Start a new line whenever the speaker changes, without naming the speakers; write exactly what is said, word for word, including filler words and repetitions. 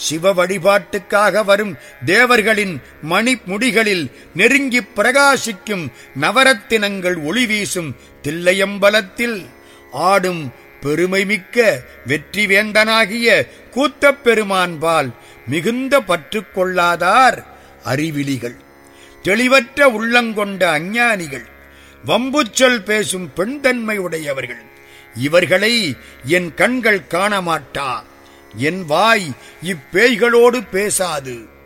சிவ வழிபாட்டுக்காக வரும் தேவர்களின் மணிமுடிகளில் நெருங்கிப் பிரகாசிக்கும் நவரத்தினங்கள் ஒளி வீசும் தில்லையம்பலத்தில் ஆடும் பெருமைமிக்க வெற்றி வேந்தனாகிய கூத்தப் பெருமான்பால் மிகுந்த பற்று கொள்ளாதார் அறிவிலிகள், தெளிவற்ற உள்ளங்கொண்ட அஞ்ஞானிகள், வம்புச்சொல் பேசும் பெண்தன்மை உடையவர்கள். இவர்களை என் கண்கள் காணமாட்டா, என் வாய் இப்பேய்களோடு பேசாது.